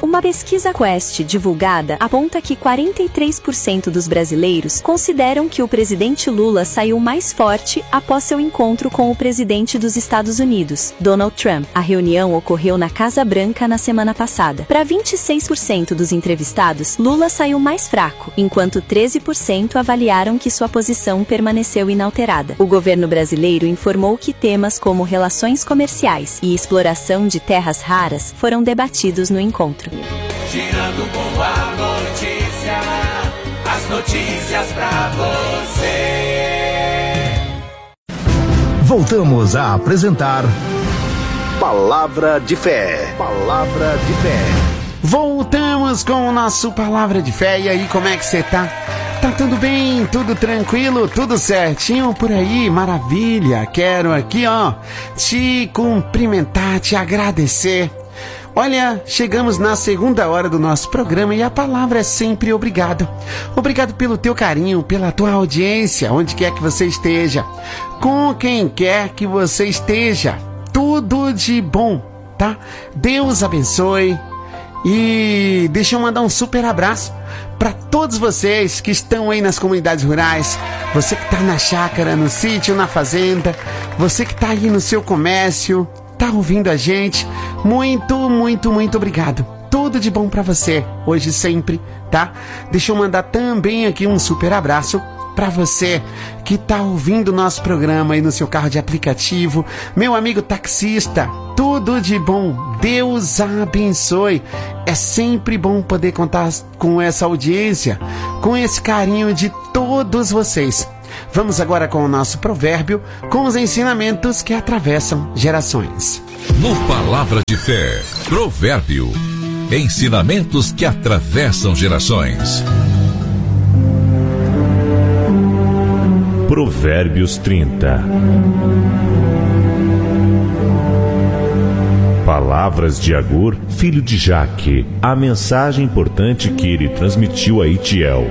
Uma pesquisa Quest divulgada aponta que 43% dos brasileiros consideram que o presidente Lula saiu mais forte após seu encontro com o presidente dos Estados Unidos, Donald Trump. A reunião ocorreu na Casa Branca na semana passada. Para 26% dos entrevistados, Lula saiu mais fraco, enquanto 13% avaliaram que sua posição permaneceu inalterada. O governo brasileiro informou que temas como relações comerciais e exploração de terras raras foram debatidos no encontro. Girando com a notícia, as notícias pra você. Voltamos a apresentar Palavra de Fé. Palavra de Fé. Voltamos com o nosso Palavra de Fé. E aí, como é que você tá? Tá tudo bem? Tudo tranquilo? Tudo certinho por aí? Maravilha! Quero aqui, te cumprimentar, te agradecer. Olha, chegamos na segunda hora do nosso programa e a palavra é sempre obrigado. Obrigado pelo teu carinho, pela tua audiência, onde quer que você esteja, com quem quer que você esteja. Tudo de bom, tá? Deus abençoe. E deixa eu mandar um super abraço para todos vocês que estão aí nas comunidades rurais, você que está na chácara, no sítio, na fazenda, você que está aí no seu comércio, tá ouvindo a gente, muito, muito, muito obrigado. Tudo de bom para você, hoje e sempre, tá? Deixa eu mandar também aqui um super abraço para você que tá ouvindo o nosso programa aí no seu carro de aplicativo, meu amigo taxista, tudo de bom, Deus abençoe. É sempre bom poder contar com essa audiência, com esse carinho de todos vocês. Vamos agora com o nosso provérbio, com os ensinamentos que atravessam gerações. No Palavra de Fé, provérbio, ensinamentos que atravessam gerações. Provérbios 30. Palavras de Agur, filho de Jaque, a mensagem importante que ele transmitiu a Itiel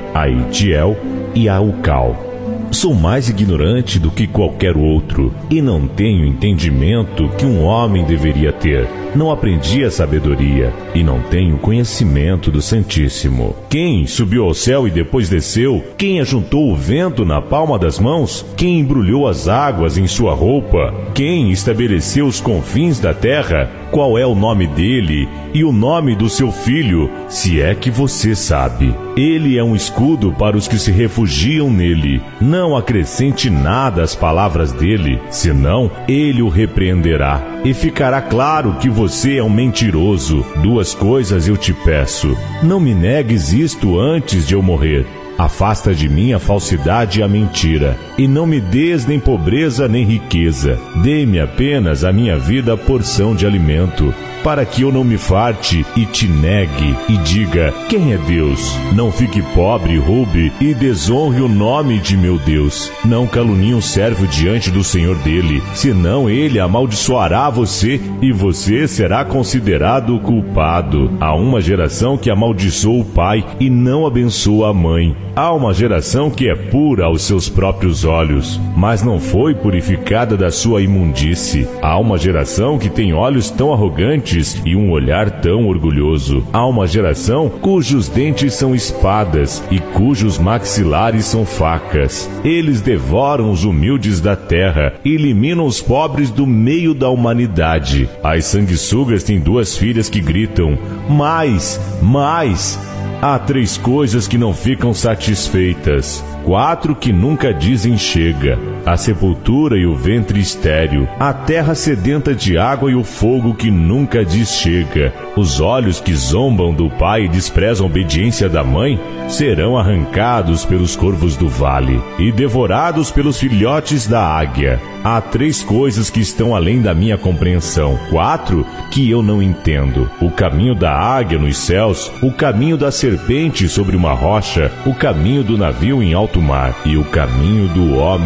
e a Ucal. Sou mais ignorante do que qualquer outro, e não tenho entendimento que um homem deveria ter. Não aprendi a sabedoria, e não tenho conhecimento do Santíssimo. Quem subiu ao céu e depois desceu? Quem ajuntou o vento na palma das mãos? Quem embrulhou as águas em sua roupa? Quem estabeleceu os confins da terra? Qual é o nome dele e o nome do seu filho, se é que você sabe? Ele é um escudo para os que se refugiam nele. Não acrescente nada às palavras dele, senão ele o repreenderá. E ficará claro que você é um mentiroso. Duas coisas eu te peço. Não me negues isto antes de eu morrer. Afasta de mim a falsidade e a mentira, e não me des nem pobreza nem riqueza. Dê-me apenas a minha vida porção de alimento, para que eu não me farte e te negue e diga, quem é Deus? Não fique pobre e roube e desonre o nome de meu Deus. Não calunie um servo diante do Senhor dele, senão ele amaldiçoará você e você será considerado culpado. Há uma geração que amaldiçoa o pai e não abençoa a mãe. Há uma geração que é pura aos seus próprios olhos, mas não foi purificada da sua imundície. Há uma geração que tem olhos tão arrogantes e um olhar tão orgulhoso. Há uma geração cujos dentes são espadas e cujos maxilares são facas. Eles devoram os humildes da terra e eliminam os pobres do meio da humanidade. As sanguessugas têm duas filhas que gritam, mais, mais. Há 3 coisas que não ficam satisfeitas, 4 que nunca dizem chega: a sepultura e o ventre estéril, a terra sedenta de água e o fogo que nunca diz chega. Os olhos que zombam do pai e desprezam a obediência da mãe serão arrancados pelos corvos do vale e devorados pelos filhotes da águia. Há 3 coisas que estão além da minha compreensão, 4 que eu não entendo: o caminho da águia nos céus, o caminho da serpente sobre uma rocha, o caminho do navio em alto mar e o caminho do homem com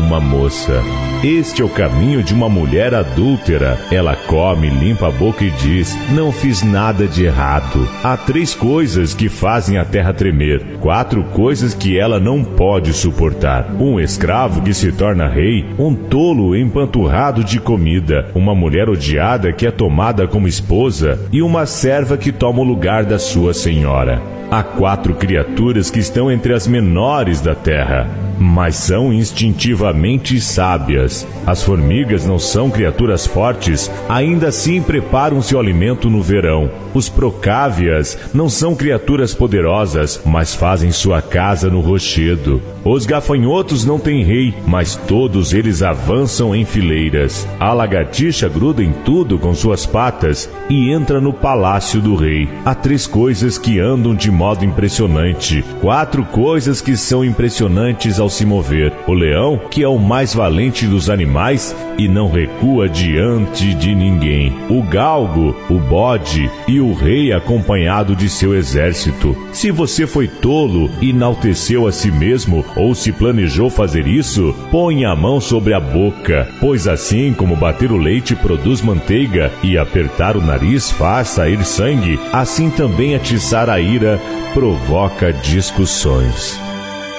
uma moça. Este é o caminho de uma mulher adúltera. Ela come, limpa a boca e diz: não fiz nada de errado. Há 3 coisas que fazem a terra tremer, 4 coisas que ela não pode suportar: um escravo que se torna rei, um tolo empanturrado de comida, uma mulher odiada que é tomada como esposa e uma serva que toma o lugar da sua senhora. Há 4 criaturas que estão entre as menores da terra, mas são instintivamente sábias. As formigas não são criaturas fortes, ainda assim preparam seu alimento no verão. Os procávias não são criaturas poderosas, mas fazem sua casa no rochedo. Os gafanhotos não têm rei, mas todos eles avançam em fileiras. A lagartixa gruda em tudo com suas patas e entra no palácio do rei. Há 3 coisas que andam de modo impressionante, 4 coisas que são impressionantes ao se mover: o leão, que é o mais valente dos animais e não recua diante de ninguém; o galgo, o bode e o rei acompanhado de seu exército. Se você foi tolo e enalteceu a si mesmo, ou se planejou fazer isso, põe a mão sobre a boca, pois assim como bater o leite produz manteiga e apertar o nariz faz sair sangue, assim também atiçar a ira provoca discussões.